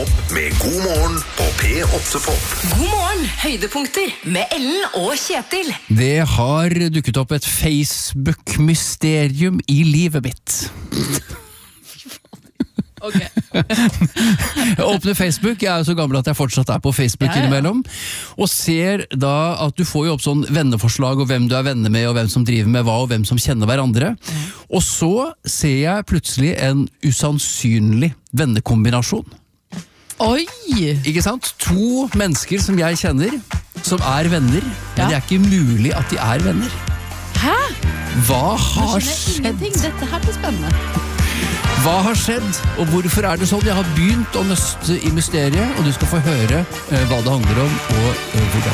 opp med God morgen på P8 Pop. God morgen, høydepunkter med Ellen og Kjetil. Det har dukket opp et Facebook-mysterium i livet mitt. Okay. Jeg åpner Facebook, jeg er jo så gammel at jeg fortsatt er på Facebook innimellom, og ser da at du får jo opp sånn venneforslag og hvem du er venner med, og hvem som driver med hva, og hvem som kjenner hverandre. Og så ser jeg plutselig en usannsynlig vennekombinasjon. Oi! Ikke sant? 2 mennesker som jeg kjenner, som er venner, men det er ikke mulig at de er venner. Hæ? Hva har Jeg skjønner skjedd? ingenting. Dette her blir spennende. Hva har skjedd, og hvorfor er det sånn? Jeg har begynt å nøste i mysteriet, og du skal få høre hva det handler om, og hvordan